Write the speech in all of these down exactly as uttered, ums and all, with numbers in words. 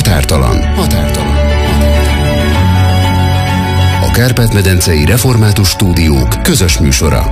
Határtalan. Határtalan. A Kárpát-medencei Református Stúdiók közös műsora.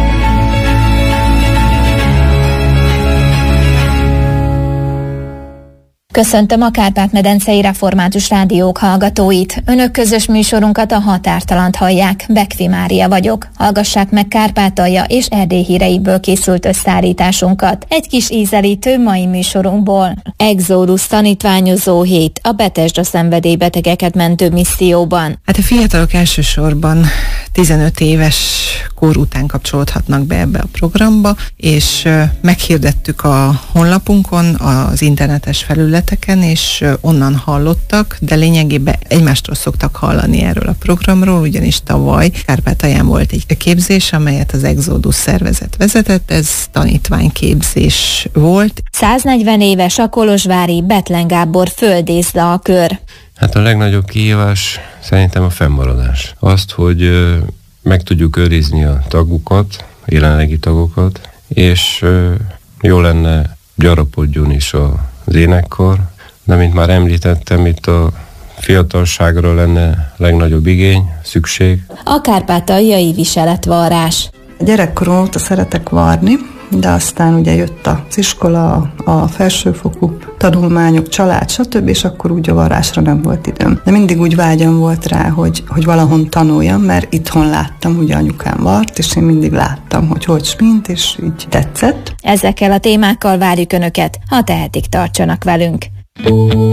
Köszöntöm a Kárpát-medencei Református Rádiók hallgatóit. Önök közös műsorunkat, a Határtalant hallják. Bekfi Mária vagyok. Hallgassák meg Kárpátalja és Erdély híreiből készült összeállításunkat. Egy kis ízelítő mai műsorunkból. Exodus tanítványozó hét a Betesda szenvedélybetegeket mentő misszióban. Hát a fiatalok elsősorban tizenöt éves kor után kapcsolódhatnak be ebbe a programba, és meghirdettük a honlapunkon, az internetes felületeken, és onnan hallottak, de lényegében egymástól szoktak hallani erről a programról, ugyanis tavaly Kárpátalján volt egy képzés, amelyet az Exodus szervezet vezetett, ez tanítványképzés volt. száznegyven éves a kolozsvári Bethlen Gábor földészda a kör. Hát a legnagyobb kihívás szerintem a fennmaradás. Azt, hogy meg tudjuk őrizni a tagokat, a jelenlegi tagokat, és jó lenne gyarapodjon is az énekkar, de mint már említettem, itt a fiatalságra lenne legnagyobb igény, szükség. A kárpátaljai viseletvarrás. Gyerekkorom óta szeretek varni, de aztán ugye jött az iskola, a felsőfokú tanulmányok, család, stb., és akkor úgy a varrásra nem volt időm. De mindig úgy vágyam volt rá, hogy, hogy valahon tanuljam, mert itthon láttam, ugye anyukám vart, és én mindig láttam, hogy hogy mint, és így tetszett. Ezekkel a témákkal várjuk Önöket, ha tehetik, tartsanak velünk.